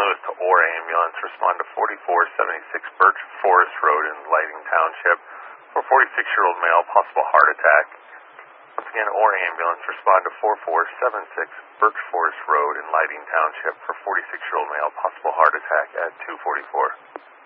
Louis to OR ambulance. Respond to 4476 Birch Forest Road in Lighting Township for 46-year-old male, possible heart attack. Once again, OR ambulance. Respond to 4476 Birch Forest Road in Lighting Township for 46-year-old male, possible heart attack at 2:44.